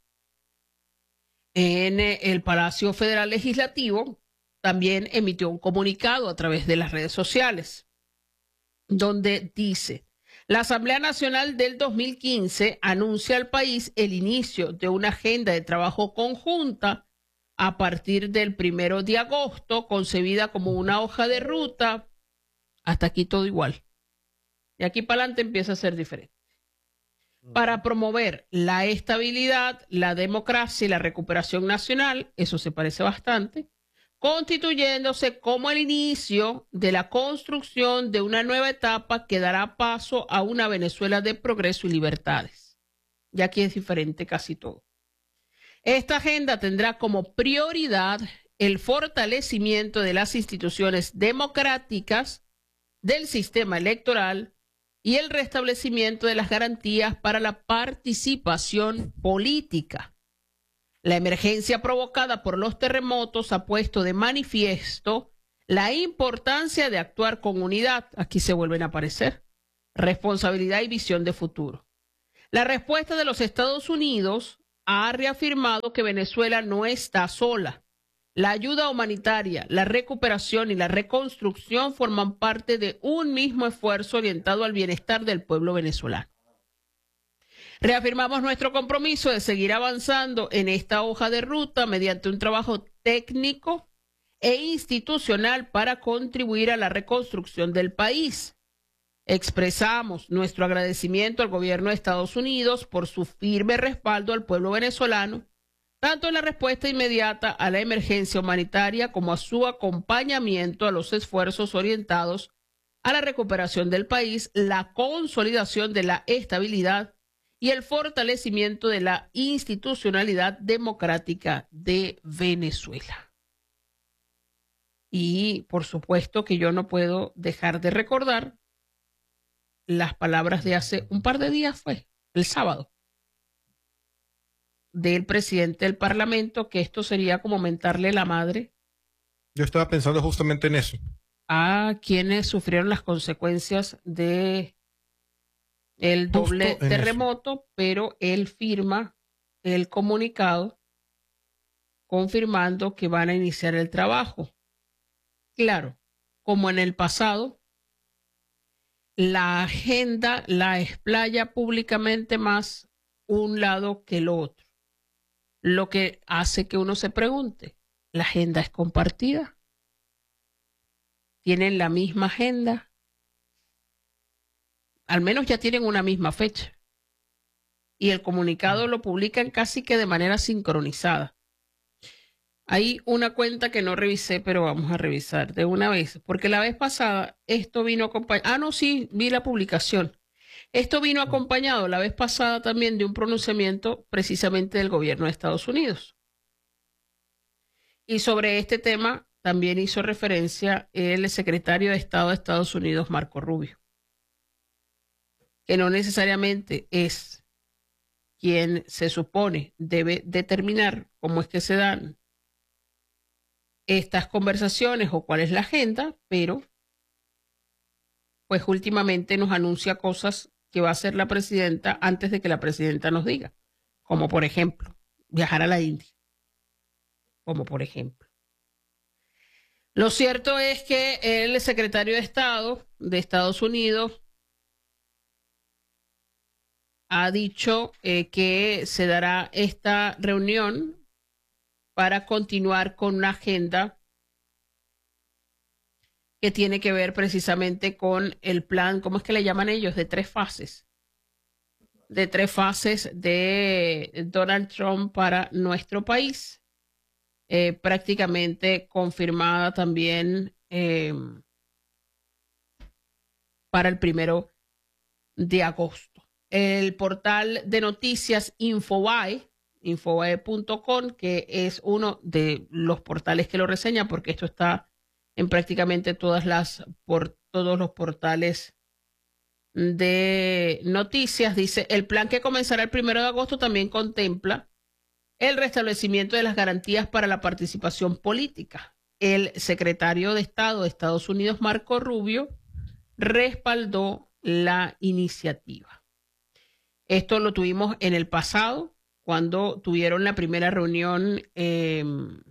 en el Palacio Federal Legislativo, también emitió un comunicado a través de las redes sociales, donde dice: la Asamblea Nacional del dos mil quince anuncia al país el inicio de una agenda de trabajo conjunta a partir del primero de agosto, concebida como una hoja de ruta. Hasta aquí todo igual. Y aquí para adelante empieza a ser diferente. Para promover la estabilidad, la democracia y la recuperación nacional, eso se parece bastante, constituyéndose como el inicio de la construcción de una nueva etapa que dará paso a una Venezuela de progreso y libertades. Ya aquí es diferente casi todo. Esta agenda tendrá como prioridad el fortalecimiento de las instituciones democráticas, del sistema electoral y el restablecimiento de las garantías para la participación política. La emergencia provocada por los terremotos ha puesto de manifiesto la importancia de actuar con unidad. Aquí se vuelven a aparecer responsabilidad y visión de futuro. La respuesta de los Estados Unidos ha reafirmado que Venezuela no está sola. La ayuda humanitaria, la recuperación y la reconstrucción forman parte de un mismo esfuerzo orientado al bienestar del pueblo venezolano. Reafirmamos nuestro compromiso de seguir avanzando en esta hoja de ruta mediante un trabajo técnico e institucional para contribuir a la reconstrucción del país. Expresamos nuestro agradecimiento al gobierno de Estados Unidos por su firme respaldo al pueblo venezolano, tanto en la respuesta inmediata a la emergencia humanitaria como a su acompañamiento a los esfuerzos orientados a la recuperación del país, la consolidación de la estabilidad y el fortalecimiento de la institucionalidad democrática de Venezuela. Y por supuesto que yo no puedo dejar de recordar las palabras de hace un par de días, fue el sábado, del presidente del Parlamento, que esto sería como mentarle la madre. Yo estaba pensando justamente en eso. A quienes sufrieron las consecuencias de el doble terremoto, eso. Pero él firma el comunicado confirmando que van a iniciar el trabajo. Claro, como en el pasado, la agenda la explaya públicamente más un lado que el otro. Lo que hace que uno se pregunte, ¿la agenda es compartida? ¿Tienen la misma agenda? Al menos ya tienen una misma fecha. Y el comunicado lo publican casi que de manera sincronizada. Hay una cuenta que no revisé, pero vamos a revisar de una vez, porque la vez pasada esto vino acompañado. Ah, no, sí, vi la publicación. Esto vino acompañado la vez pasada también de un pronunciamiento precisamente del gobierno de Estados Unidos. Y sobre este tema también hizo referencia el secretario de Estado de Estados Unidos, Marco Rubio, que no necesariamente es quien se supone debe determinar cómo es que se dan estas conversaciones o cuál es la agenda, pero pues últimamente nos anuncia cosas que va a hacer la presidenta antes de que la presidenta nos diga, como por ejemplo, viajar a la India, como por ejemplo. Lo cierto es que el secretario de Estado de Estados Unidos ha dicho eh, que se dará esta reunión para continuar con una agenda que tiene que ver precisamente con el plan, ¿cómo es que le llaman ellos? De tres fases. De tres fases de Donald Trump para nuestro país. Eh, prácticamente confirmada también eh, para el primero de agosto. El portal de noticias Infobae, infobae punto com, que es uno de los portales que lo reseña, porque esto está en prácticamente todas las, por todos los portales de noticias, dice: el plan que comenzará el primero de agosto también contempla el restablecimiento de las garantías para la participación política. El secretario de Estado de Estados Unidos, Marco Rubio, respaldó la iniciativa. Esto lo tuvimos en el pasado, cuando tuvieron la primera reunión eh,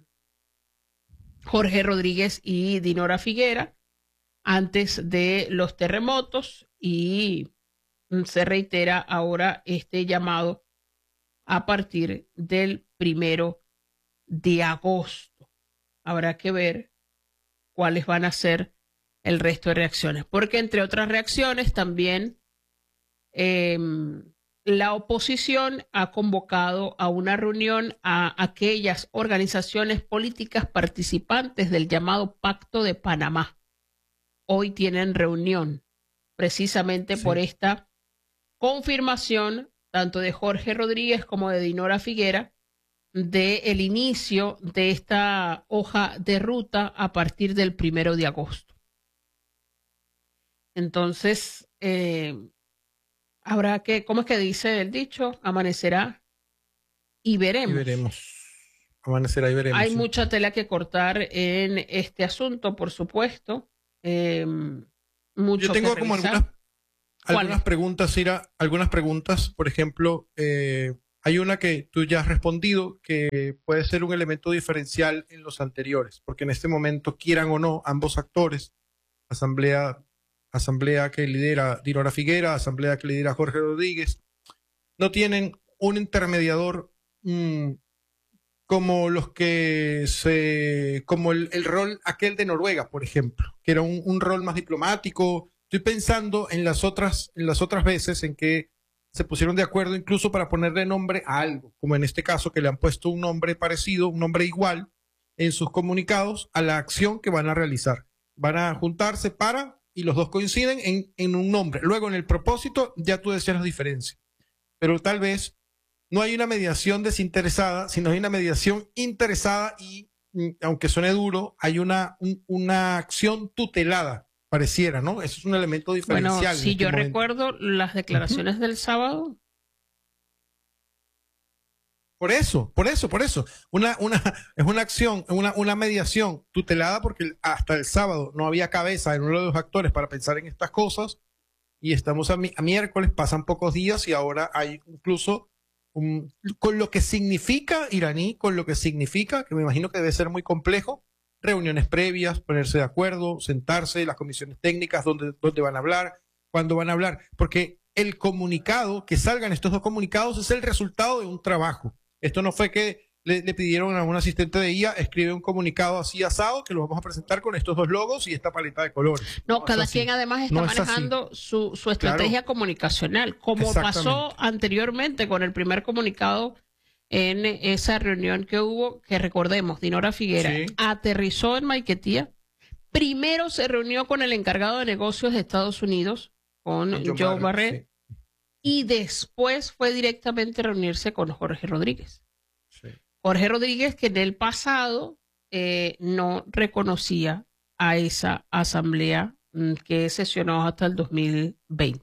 Jorge Rodríguez y Dinora Figuera, antes de los terremotos, y se reitera ahora este llamado a partir del primero de agosto. Habrá que ver cuáles van a ser el resto de reacciones, porque entre otras reacciones también eh, la oposición ha convocado a una reunión a aquellas organizaciones políticas participantes del llamado Pacto de Panamá. Hoy tienen reunión precisamente sí. por esta confirmación tanto de Jorge Rodríguez como de Dinora Figuera, de el inicio de esta hoja de ruta a partir del primero de agosto. Entonces, eh, habrá que, ¿cómo es que dice el dicho? Amanecerá y veremos. Y veremos. Amanecerá y veremos. Hay sí. mucha tela que cortar en este asunto, por supuesto. Eh, mucho Yo tengo que como revisar. algunas, algunas ¿Cuáles? preguntas, Ira, algunas preguntas. Por ejemplo, eh, hay una que tú ya has respondido que puede ser un elemento diferencial en los anteriores, porque en este momento, quieran o no, ambos actores, asamblea, asamblea que lidera Dinora Figuera, asamblea que lidera Jorge Rodríguez, no tienen un intermediador mmm, como los que se, como el, el rol aquel de Noruega, por ejemplo, que era un, un rol más diplomático. Estoy pensando en las otras, en las otras veces en que se pusieron de acuerdo incluso para ponerle nombre a algo, como en este caso que le han puesto un nombre parecido, un nombre igual en sus comunicados a la acción que van a realizar. Van a juntarse para, y los dos coinciden en, en un nombre. Luego en el propósito ya tú decías la diferencia, pero tal vez no hay una mediación desinteresada, sino hay una mediación interesada y, aunque suene duro, hay una, un, una acción tutelada, pareciera, ¿no? Eso es un elemento diferencial. Bueno, si en este yo momento. recuerdo las declaraciones uh-huh. del sábado. Por eso, por eso, por eso. Una, una, es una acción, una, una mediación tutelada porque hasta el sábado no había cabeza en uno de los actores para pensar en estas cosas y estamos a, mi, a miércoles, pasan pocos días y ahora hay incluso Um, con lo que significa iraní, con lo que significa, que me imagino que debe ser muy complejo, reuniones previas, ponerse de acuerdo, sentarse, las comisiones técnicas, dónde, dónde van a hablar, cuándo van a hablar, porque el comunicado, que salgan estos dos comunicados, es el resultado de un trabajo. Esto no fue que le, le pidieron a un asistente de I A, escribe un comunicado así asado, que lo vamos a presentar con estos dos logos y esta paleta de colores. No, no cada quien además está no manejando su, su estrategia claro. comunicacional, como pasó anteriormente con el primer comunicado en esa reunión que hubo, que recordemos, Dinora Figuera sí. aterrizó en Maiquetía, primero se reunió con el encargado de negocios de Estados Unidos, con Joe, Joe Barrett, sí. y después fue directamente a reunirse con Jorge Rodríguez. Sí. Jorge Rodríguez, que en el pasado eh, no reconocía a esa asamblea mm, que sesionó hasta el dos mil veinte,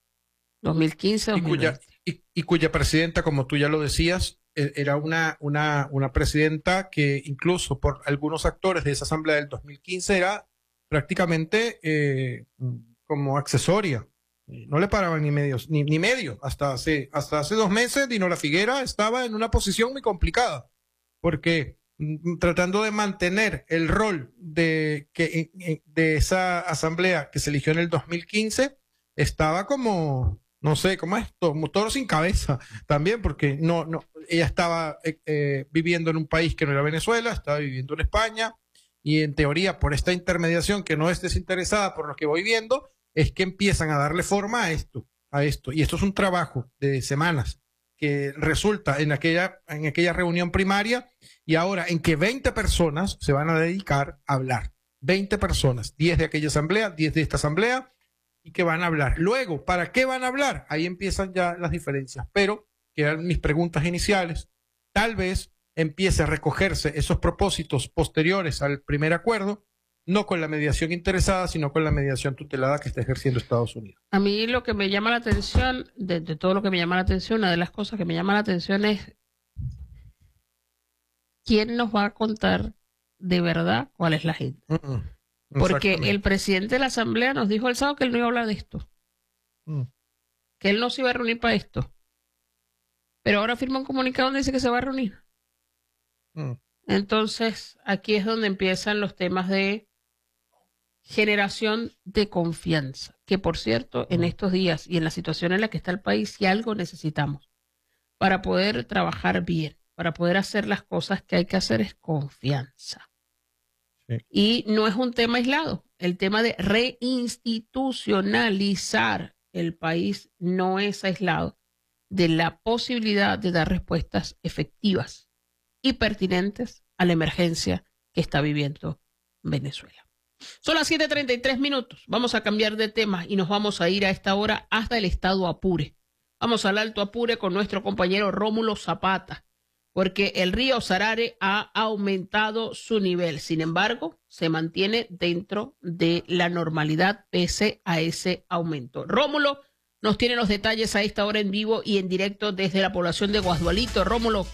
dos mil quince, dos mil veinte. Y cuya, y, y cuya presidenta, como tú ya lo decías, era una, una, una presidenta que incluso por algunos actores de esa asamblea del dos mil quince era prácticamente eh, como accesoria. No le paraban ni medios, ni, ni medio. Hasta hace, hasta hace dos meses, Dinora Figuera estaba en una posición muy complicada, porque m, tratando de mantener el rol de, que, de esa asamblea que se eligió en el dos mil quince, estaba como, no sé, como esto, como toro sin cabeza también, porque no, no, ella estaba eh, eh, viviendo en un país que no era Venezuela, estaba viviendo en España, y en teoría, por esta intermediación que no es desinteresada por lo que voy viendo, es que empiezan a darle forma a esto, a esto. Y esto es un trabajo de semanas que resulta en aquella, en aquella reunión primaria y ahora en que veinte personas se van a dedicar a hablar. veinte personas, diez de aquella asamblea, diez de esta asamblea y que van a hablar. Luego, ¿para qué van a hablar? Ahí empiezan ya las diferencias. Pero, que eran mis preguntas iniciales, tal vez empiece a recogerse esos propósitos posteriores al primer acuerdo, no con la mediación interesada, sino con la mediación tutelada que está ejerciendo Estados Unidos. A mí lo que me llama la atención, de, de todo lo que me llama la atención, una de las cosas que me llama la atención es quién nos va a contar de verdad cuál es la agenda. Uh-uh. Porque el presidente de la Asamblea nos dijo el sábado que él no iba a hablar de esto, uh. que él no se iba a reunir para esto. Pero ahora firma un comunicado donde dice que se va a reunir. Uh. Entonces, aquí es donde empiezan los temas de generación de confianza, que por cierto, en estos días y en la situación en la que está el país, si algo necesitamos para poder trabajar bien, para poder hacer las cosas que hay que hacer, es confianza. Sí. Y no es un tema aislado, el tema de reinstitucionalizar el país no es aislado de la posibilidad de dar respuestas efectivas y pertinentes a la emergencia que está viviendo Venezuela. Son las siete treinta y tres minutos. Vamos a cambiar de tema y nos vamos a ir a esta hora hasta el estado Apure, Vamos al Alto Apure con nuestro compañero Rómulo Zapata, porque el río Sarare ha aumentado su nivel. Sin embargo, se mantiene dentro de la normalidad pese a ese aumento. Rómulo nos tiene los detalles a esta hora en vivo y en directo desde la población de Guasdualito. Rómulo,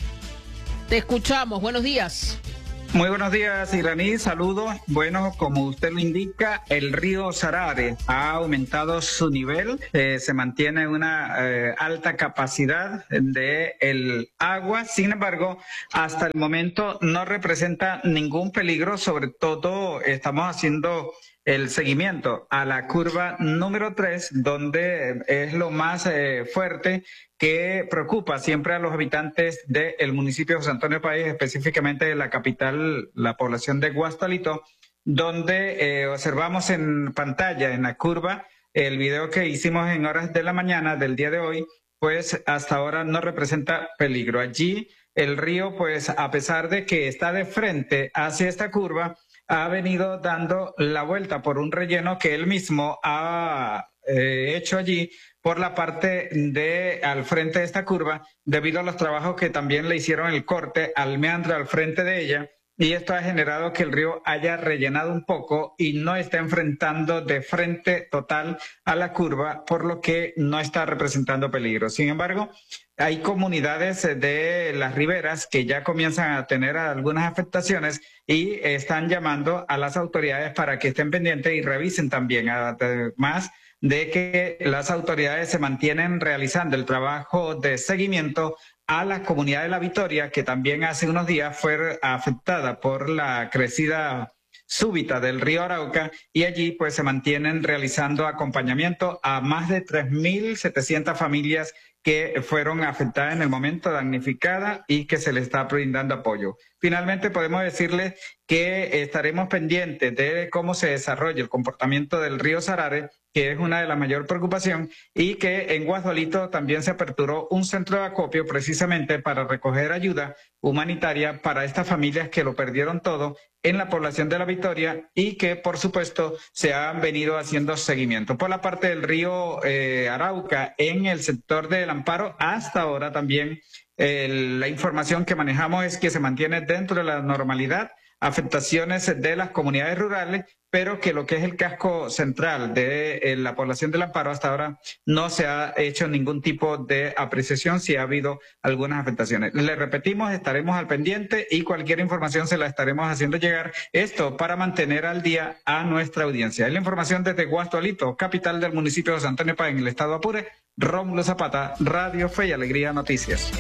te escuchamos. Buenos días. Muy buenos días, Iraní. Saludos. Bueno, como usted lo indica, el río Sarare ha aumentado su nivel. Eh, se mantiene una eh, alta capacidad de el agua. Sin embargo, hasta el momento no representa ningún peligro. Sobre todo, estamos haciendo el seguimiento a la curva número tres, donde es lo más eh, fuerte que preocupa siempre a los habitantes del municipio de José Antonio Páez, específicamente de la capital, la población de Guasdualito, donde eh, observamos en pantalla, en la curva, el video que hicimos en horas de la mañana del día de hoy, pues hasta ahora no representa peligro. Allí el río, pues a pesar de que está de frente hacia esta curva, ha venido dando la vuelta por un relleno que él mismo ha eh, hecho allí por la parte de al frente de esta curva, debido a los trabajos que también le hicieron el corte al meandro al frente de ella, y esto ha generado que el río haya rellenado un poco y no está enfrentando de frente total a la curva, por lo que no está representando peligro. Sin embargo, hay comunidades de las riberas que ya comienzan a tener algunas afectaciones y están llamando a las autoridades para que estén pendientes y revisen también, además de que las autoridades se mantienen realizando el trabajo de seguimiento a la comunidad de La Victoria, que también hace unos días fue afectada por la crecida súbita del río Arauca, y allí pues se mantienen realizando acompañamiento a más de tres mil setecientas familias que fueron afectadas en el momento, damnificadas, y que se les está brindando apoyo. Finalmente podemos decirles que estaremos pendientes de cómo se desarrolla el comportamiento del río Sarare, que es una de las mayores preocupaciones, y que en Guasdualito también se aperturó un centro de acopio precisamente para recoger ayuda humanitaria para estas familias que lo perdieron todo en la población de La Victoria, y que por supuesto se han venido haciendo seguimiento. Por la parte del río eh, Arauca, en el sector del Amparo, hasta ahora también eh, la información que manejamos es que se mantiene dentro de la normalidad, afectaciones de las comunidades rurales, pero que lo que es el casco central de eh, la población del Amparo hasta ahora no se ha hecho ningún tipo de apreciación si ha habido algunas afectaciones. Le repetimos, estaremos al pendiente y cualquier información se la estaremos haciendo llegar, esto para mantener al día a nuestra audiencia. Es la información desde Guasdualito, capital del municipio de José Antonio Páez, en el estado de Apure. Rómulo Zapata, Radio Fe y Alegría Noticias.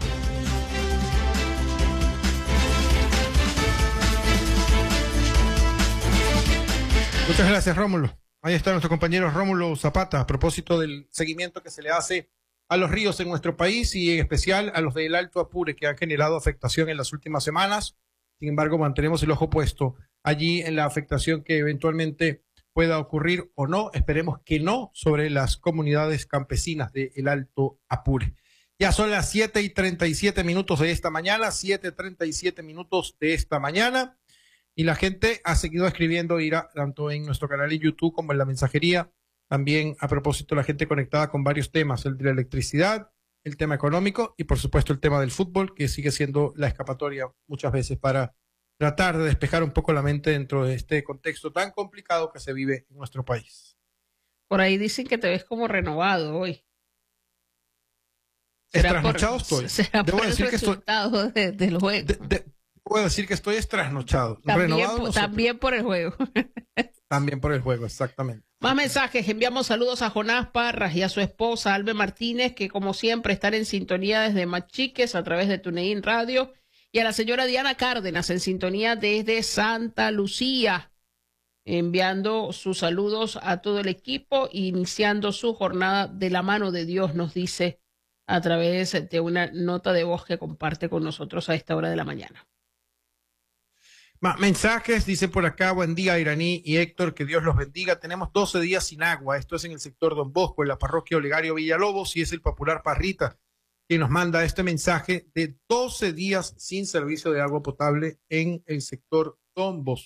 Muchas gracias, Rómulo. Ahí está nuestro compañero Rómulo Zapata a propósito del seguimiento que se le hace a los ríos en nuestro país y en especial a los del Alto Apure, que han generado afectación en las últimas semanas. Sin embargo, mantenemos el ojo puesto allí en la afectación que eventualmente pueda ocurrir o no, esperemos que no, sobre las comunidades campesinas del Alto Apure. Ya son las siete y treinta y siete minutos de esta mañana, siete y treinta y siete minutos de esta mañana. Y la gente ha seguido escribiendo, Ira, tanto en nuestro canal de YouTube como en la mensajería. También a propósito, la gente conectada con varios temas, el de la electricidad, el tema económico y por supuesto el tema del fútbol, que sigue siendo la escapatoria muchas veces para tratar de despejar un poco la mente dentro de este contexto tan complicado que se vive en nuestro país. Por ahí dicen que te ves como renovado hoy. Estrasnochado estoy. Será Debo por decir el que estoy, resultado de, del juego. de, de, puedo decir que estoy estrasnochado. También, renovado por, no sé, también por el juego. También por el juego, exactamente. Más mensajes. Enviamos saludos a Jonás Parras y a su esposa Albe Martínez, que como siempre están en sintonía desde Machiques a través de TuneIn Radio, y a la señora Diana Cárdenas en sintonía desde Santa Lucía, enviando sus saludos a todo el equipo, iniciando su jornada de la mano de Dios, nos dice a través de una nota de voz que comparte con nosotros a esta hora de la mañana. Más mensajes, dice por acá, buen día Iraní y Héctor, que Dios los bendiga. Tenemos doce días sin agua, esto es en el sector Don Bosco, en la parroquia Olegario Villalobos, y es el popular Parrita quien nos manda este mensaje de doce días sin servicio de agua potable en el sector Don Bosco.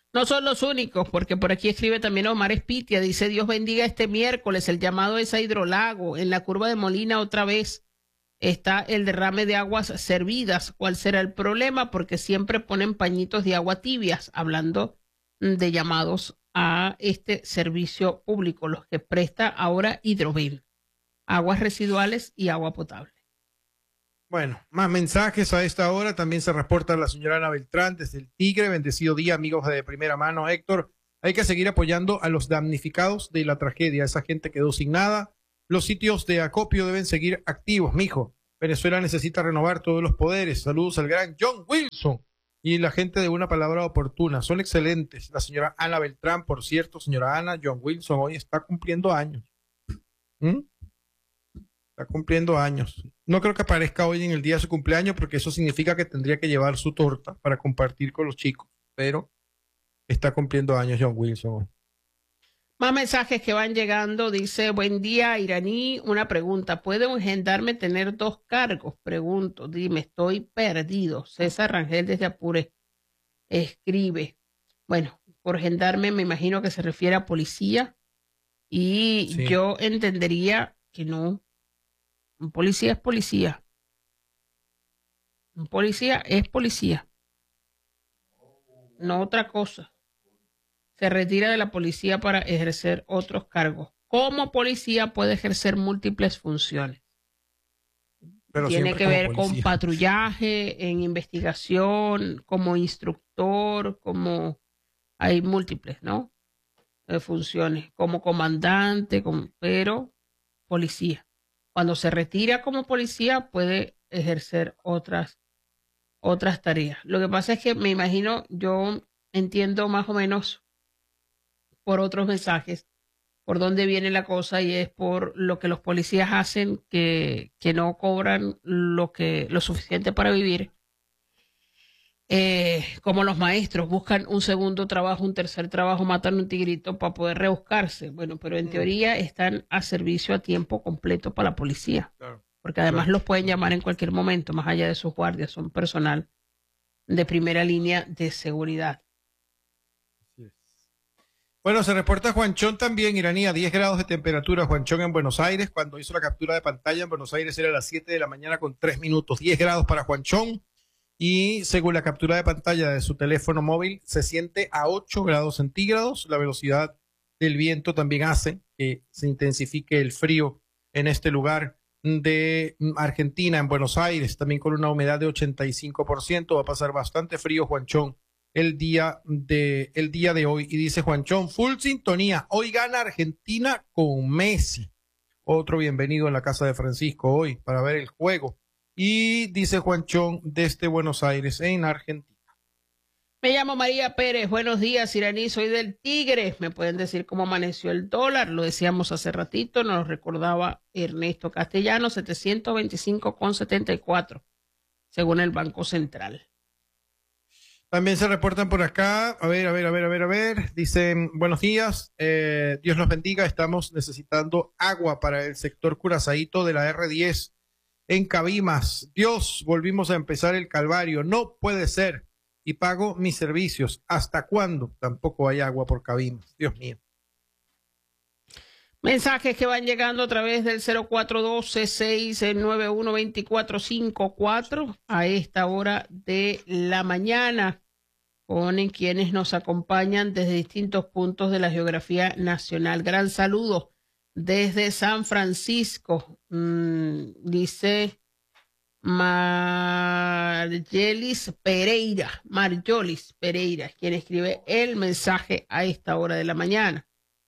No son los únicos, porque por aquí escribe también Omar Espitia, dice, Dios bendiga este miércoles, el llamado es a Hidrolago, en la curva de Molina otra vez está el derrame de aguas servidas. ¿Cuál será el problema? Porque siempre ponen pañitos de agua tibias, hablando de llamados a este servicio público, los que presta ahora Hidrovil, aguas residuales y agua potable. Bueno, más mensajes a esta hora. También se reporta la señora Ana Beltrán desde el Tigre. Bendecido día, amigos de primera mano. Héctor, hay que seguir apoyando a los damnificados de la tragedia. Esa gente quedó sin nada. Los sitios de acopio deben seguir activos, mijo. Venezuela necesita renovar todos los poderes. Saludos al gran John Wilson y la gente de Una Palabra Oportuna. Son excelentes. La señora Ana Beltrán, por cierto, señora Ana, John Wilson hoy está cumpliendo años. ¿Mm? Está cumpliendo años. No creo que aparezca hoy en el día de su cumpleaños porque eso significa que tendría que llevar su torta para compartir con los chicos. Pero está cumpliendo años John Wilson hoy. Más mensajes que van llegando. Dice, buen día, Iraní. Una pregunta. ¿Puede un gendarme tener dos cargos? Pregunto. Dime, estoy perdido. César Rangel desde Apure escribe. Bueno, por gendarme me imagino que se refiere a policía. Y sí, yo entendería que no. Un policía es policía. Un policía es policía. No otra cosa. Se retira de la policía para ejercer otros cargos. Como policía puede ejercer múltiples funciones. Pero tiene que ver con patrullaje, en investigación, como instructor, como hay múltiples, ¿no? De funciones, como comandante, como, pero policía. Cuando se retira como policía puede ejercer otras, otras tareas. Lo que pasa es que me imagino, yo entiendo más o menos por otros mensajes, por dónde viene la cosa, y es por lo que los policías hacen, que, que no cobran lo, que, lo suficiente para vivir, eh, como los maestros buscan un segundo trabajo, un tercer trabajo, matan un tigrito para poder rebuscarse. Bueno, pero en mm. teoría están a servicio a tiempo completo para la policía, claro, porque además claro, los pueden llamar en cualquier momento, más allá de sus guardias, son personal de primera línea de seguridad. Bueno, se reporta Juanchón también, Iraní, a diez grados de temperatura. Juanchón en Buenos Aires, cuando hizo la captura de pantalla en Buenos Aires era a las siete de la mañana con tres minutos. diez grados para Juanchón y según la captura de pantalla de su teléfono móvil se siente a ocho grados centígrados. La velocidad del viento también hace que se intensifique el frío en este lugar de Argentina, en Buenos Aires, también con una humedad de ochenta y cinco por ciento. Va a pasar bastante frío Juanchón el día de el día de hoy. Y dice Juanchón, full sintonía, hoy gana Argentina con Messi. Otro bienvenido en la casa de Francisco hoy para ver el juego. Y dice Juanchón desde Buenos Aires en Argentina. Me llamo María Pérez, buenos días, Iraní, soy del Tigre. ¿Me pueden decir cómo amaneció el dólar? Lo decíamos hace ratito, nos lo recordaba Ernesto Castellano, setecientos veinticinco con setenta y cuatro, según el Banco Central. También se reportan por acá, a ver, a ver, a ver, a ver, a ver, dicen, buenos días, eh, Dios los bendiga, estamos necesitando agua para el sector Curazaíto de la erre diez en Cabimas. Dios, volvimos a empezar el calvario, no puede ser, y pago mis servicios. ¿Hasta cuándo? Tampoco hay agua por Cabimas, Dios mío. Mensajes que van llegando a través del cero cuatro uno dos, seis nueve uno, dos cuatro cinco cuatro a esta hora de la mañana, con quienes nos acompañan desde distintos puntos de la geografía nacional. Gran saludo desde San Francisco, mm, dice Margelis Pereira, Marjolis Pereira, quien escribe el mensaje a esta hora de la mañana.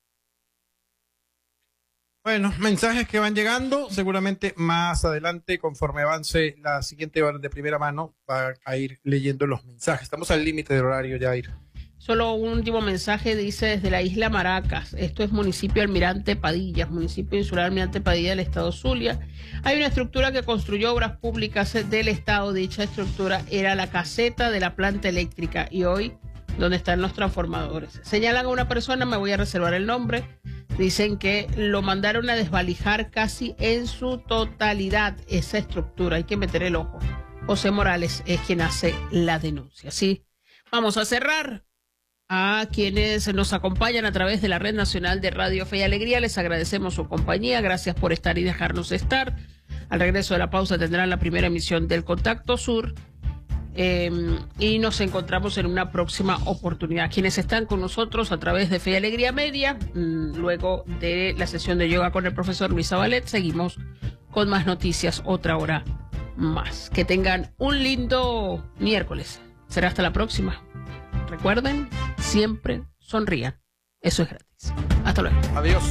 Bueno, mensajes que van llegando, seguramente más adelante, conforme avance la siguiente hora de primera mano, va a ir leyendo los mensajes. Estamos al límite del horario, Yair. Solo un último mensaje, dice desde la isla Maracas, esto es municipio Almirante Padilla, municipio insular Almirante Padilla del estado Zulia. Hay una estructura que construyó Obras Públicas del estado, dicha estructura era la caseta de la planta eléctrica y hoy donde están los transformadores. Señalan a una persona, me voy a reservar el nombre, dicen que lo mandaron a desvalijar casi en su totalidad esa estructura, hay que meter el ojo. José Morales es quien hace la denuncia. Sí, vamos a cerrar. A quienes nos acompañan a través de la Red Nacional de Radio Fe y Alegría, les agradecemos su compañía. Gracias por estar y dejarnos estar. Al regreso de la pausa tendrán la primera emisión del Contacto Sur. Eh, y nos encontramos en una próxima oportunidad. Quienes están con nosotros a través de Fe y Alegría Media, mmm, luego de la sesión de yoga con el profesor Luis Zabalet, seguimos con más noticias otra hora más. Que tengan un lindo miércoles. Será hasta la próxima. Recuerden, siempre sonrían. Eso es gratis. Hasta luego. Adiós.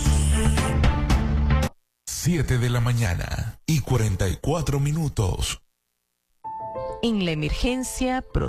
siete de la mañana y cuarenta y cuatro minutos. En la emergencia,